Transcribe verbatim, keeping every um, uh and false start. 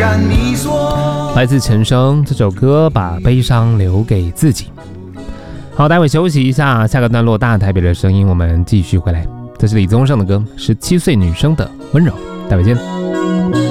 然你说， 来自陈升这首歌，把悲伤留给自己。好，待会休息一下，下个段落大台北的声音，我们继续回来。这是李宗盛的歌，十七岁女生的温柔，待会见。